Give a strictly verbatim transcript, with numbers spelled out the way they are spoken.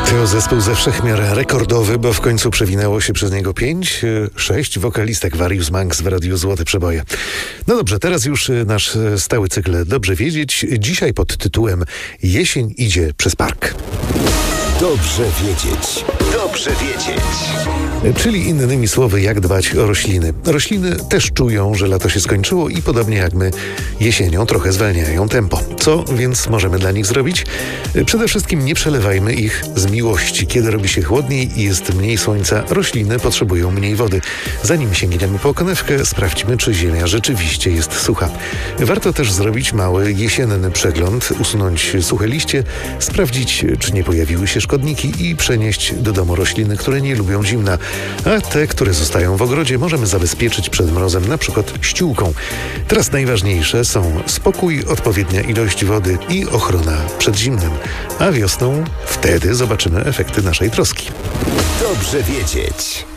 To zespół ze wszechmiar rekordowy, bo w końcu przewinęło się przez niego pięć, sześć wokalistek Various Monks w Radiu Złote Przeboje. No dobrze, teraz już nasz stały cykl Dobrze Wiedzieć. Dzisiaj pod tytułem Jesień idzie przez park. Dobrze wiedzieć. Dobrze wiedzieć. Czyli innymi słowy, jak dbać o rośliny. Rośliny też czują, że lato się skończyło i podobnie jak my jesienią trochę zwalniają tempo. Co więc możemy dla nich zrobić? Przede wszystkim nie przelewajmy ich z miłości. Kiedy robi się chłodniej i jest mniej słońca, rośliny potrzebują mniej wody. Zanim sięgniemy po konewkę, sprawdźmy, czy ziemia rzeczywiście jest sucha. Warto też zrobić mały jesienny przegląd, usunąć suche liście, sprawdzić, czy nie pojawiły się szkodniki i przenieść do domu rośliny, które nie lubią zimna, a te, które zostają w ogrodzie, możemy zabezpieczyć przed mrozem, na przykład ściółką. Teraz najważniejsze są spokój, odpowiednia ilość wody i ochrona przed zimnem, a wiosną wtedy zobaczymy efekty naszej troski. Dobrze wiedzieć.